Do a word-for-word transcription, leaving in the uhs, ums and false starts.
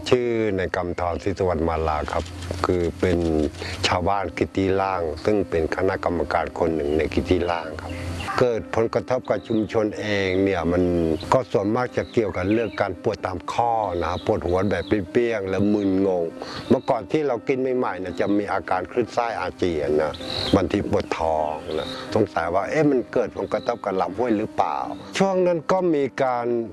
ชื่อในกำธรศรีสุวรรณมาลาครับคือเป็นชาวบ้านกิติล่างซึ่งเป็นคณะกรรมการคนหนึ่งในกิติล่างครับเกิดผลกระทบกับชุมชนเองเนี่ยมันก็ส่วนมากจะเกี่ยวกับเรื่องการปวดตามข้อนะปวดหัวแบบเปรี้ยงๆแล้วมึนงงเมื่อก่อนที่เรากินใหม่ๆเนี่ยจะมีอาการคลื่นไส้อาเจียนนะบางทีปวดท้องนะสงสัยว่าเอ๊ะมันเกิดผลกระทบกับลำห้วยหรือเปล่าช่วงนั้นก็มีการ